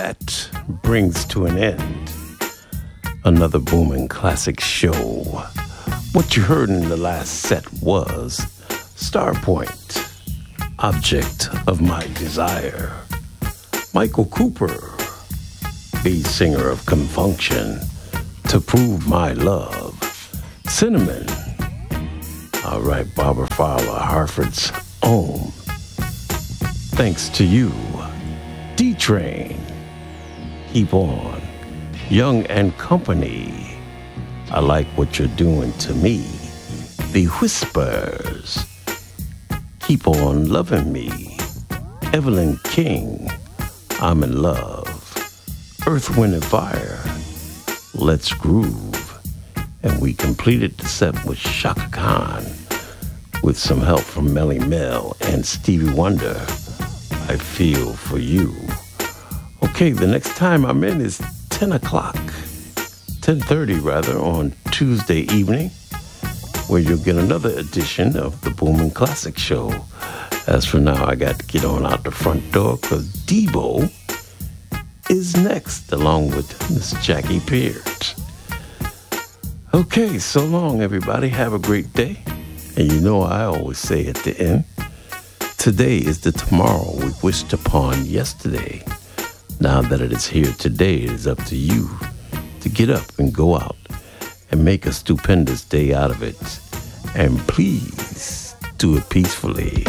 that brings to an end another booming classic show. What you heard in the last set was Starpoint, Object of My Desire. Michael Cooper, the singer of Confunction, To Prove My Love. Cinnamon, all right, Barbara Fowler, Hartford's own. Thanks to You. D-Train, Keep On. Young and Company, I Like What You're Doing to Me. The Whispers, Keep On Loving Me. Evelyn King, I'm in Love. Earth, Wind and Fire, Let's Groove. And we completed the set with Chaka Khan with some help from Melly Mel and Stevie Wonder, I Feel For You. Okay, the next time I'm in is 10 o'clock, 10:30 rather, on Tuesday evening, where you'll get another edition of the Booming Classic Show. As for now, I got to get on out the front door because Debo is next, along with Miss Jackie Peart. Okay, so long, everybody. Have a great day. And you know I always say at the end, today is the tomorrow we wished upon yesterday. Now that it is here today, it is up to you to get up and go out and make a stupendous day out of it. And please do it peacefully.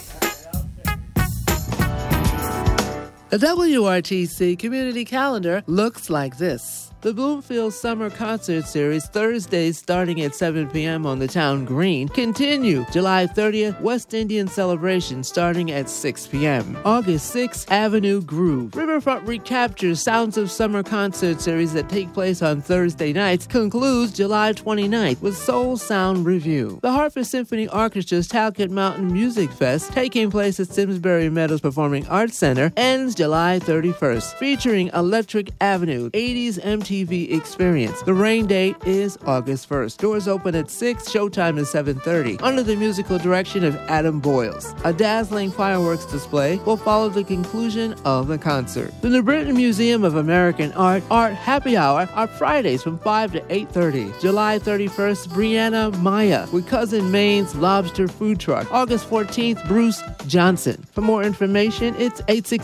The WRTC community calendar looks like this. The Bloomfield Summer Concert Series, Thursdays starting at 7 p.m. on the Town Green, continue. July 30th, West Indian Celebration starting at 6 p.m. August 6th, Avenue Groove. Riverfront Recaptures Sounds of Summer Concert Series that take place on Thursday nights concludes July 29th with Soul Sound Review. The Hartford Symphony Orchestra's Talcott Mountain Music Fest, taking place at Simsbury Meadows Performing Arts Center, ends July 31st, featuring Electric Avenue, 80s MTV Experience. The rain date is August 1st. Doors open at 6, showtime is 7:30. Under the musical direction of Adam Boyles. A dazzling fireworks display will follow the conclusion of the concert. The New Britain Museum of American Art Happy Hour are Fridays from 5 to 8:30. July 31st, Brianna Maya with Cousin Maine's Lobster Food Truck. August 14th, Bruce Johnson. For more information, it's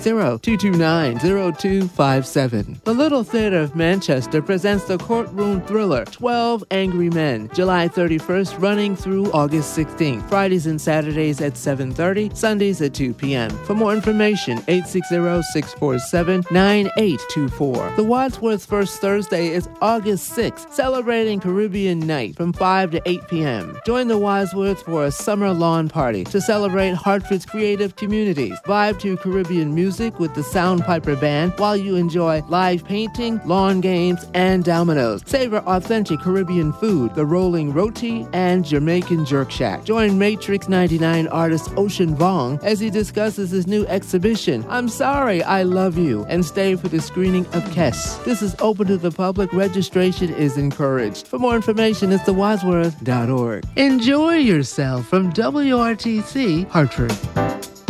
860-229-0257. The Little Theater of Manchester presents the courtroom thriller 12 Angry Men, July 31st, running through August 16th. Fridays and Saturdays at 7:30, Sundays at 2 p.m. For more information, 860-647-9824. The Wadsworth First Thursday is August 6th, celebrating Caribbean Night from 5 to 8 p.m. Join the Wadsworth for a summer lawn party to celebrate Hartford's creative communities. Vibe to Caribbean music with the Soundpiper Band while you enjoy live painting, lawn games, and dominoes. Savor authentic Caribbean food, the rolling roti, and Jamaican jerk shack. Join Matrix 99 artist Ocean Vong as he discusses his new exhibition, I'm Sorry, I Love You, and stay for the screening of Kes. This is open to the public. Registration is encouraged. For more information, it's thewadsworth.org. Enjoy yourself from WRTC Hartford.